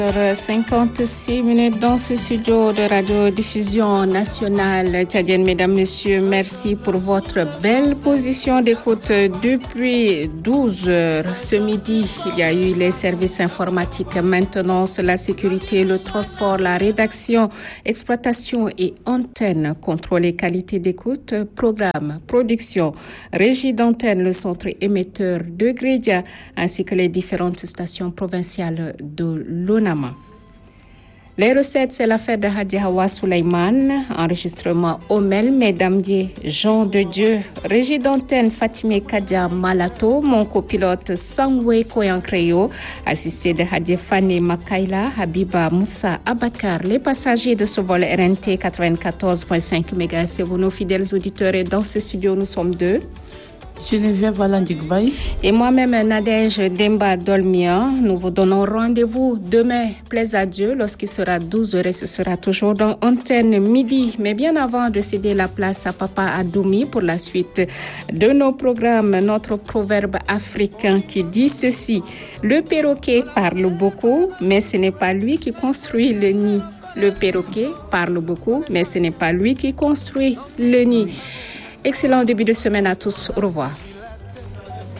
56 dans ce studio de radiodiffusion nationale tchadienne. Mesdames, Messieurs, merci pour votre belle position d'écoute depuis 12 heures. Ce midi, il y a eu les services informatiques, maintenance, la sécurité, le transport, la rédaction, exploitation et antenne, contrôle et qualité d'écoute, programme, production, régie d'antenne, le centre émetteur de Grédia, ainsi que les différentes stations provinciales de l'ONAMA. Les recettes, c'est l'affaire de Hadi Hawa Souleyman, enregistrement Omel, Mesdames Jean de Dieu, régie d'antenne Fatimé Kadia Malato, mon copilote Sangwe Koyankreyo, assisté de Hadi Fane Makaila, Habiba Moussa Abakar, les passagers de ce vol RNT 94.5 MHz, c'est vous nos fidèles auditeurs et dans ce studio nous sommes deux. Geneviève Valandigbaï. Et moi-même, Nadège Demba Dolmia. Nous vous donnons rendez-vous demain, plaise à Dieu, lorsqu'il sera 12h et ce sera toujours dans Antenne Midi. Mais bien avant de céder la place à Papa Adoumi pour la suite de nos programmes, notre proverbe africain qui dit ceci: le perroquet parle beaucoup, mais ce n'est pas lui qui construit le nid. Le perroquet parle beaucoup, mais ce n'est pas lui qui construit le nid. Excellent début de semaine à tous. Au revoir.